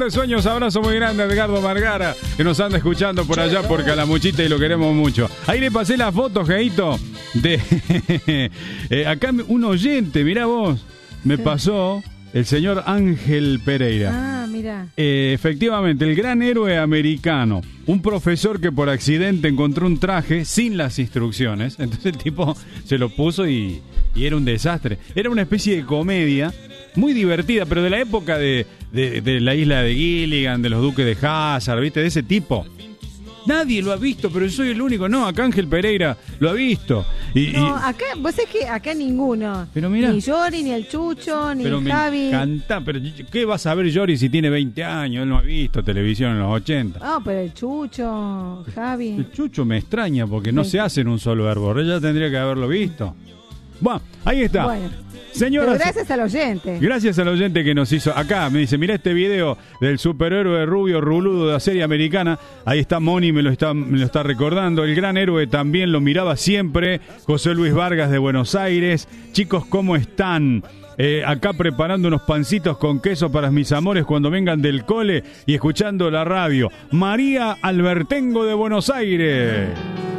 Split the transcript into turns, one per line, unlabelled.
de sueños, abrazo muy grande a Edgardo Margara, que nos anda escuchando por allá por Calamuchita y lo queremos mucho. Ahí le pasé la foto, Geito, de acá un oyente, mirá vos, me pasó el señor Ángel Pereira.
Ah, mira.
Efectivamente, el gran héroe americano, un profesor que por accidente encontró un traje sin las instrucciones, entonces el tipo se lo puso y era un desastre. Era una especie de comedia muy divertida, pero de la época de la isla de Gilligan, de los duques de Hazard, ¿viste? De ese tipo. Nadie lo ha visto, pero yo soy el único. No, acá Ángel Pereira lo ha visto.
No, acá, vos sabés que acá ninguno.
Pero mirá.
Ni Yori, ni el Chucho, ni
pero
Javi.
Me encanta, pero ¿qué va a saber Yori si tiene 20 años? Él no ha visto televisión en los 80.
No, pero el Chucho, Javi.
El Chucho me extraña porque no se hace en un solo hervor. Ella tendría que haberlo visto. Bueno, ahí está.
Bueno.
Señoras,
pero gracias al oyente.
Gracias al oyente que nos hizo. Acá me dice, mirá este video del superhéroe rubio ruludo de la serie americana. Ahí está Moni, me lo está recordando. El gran héroe también lo miraba siempre. José Luis Vargas de Buenos Aires. Chicos, ¿cómo están? Acá preparando unos pancitos con queso para mis amores cuando vengan del cole y escuchando la radio. María Albertengo de Buenos Aires.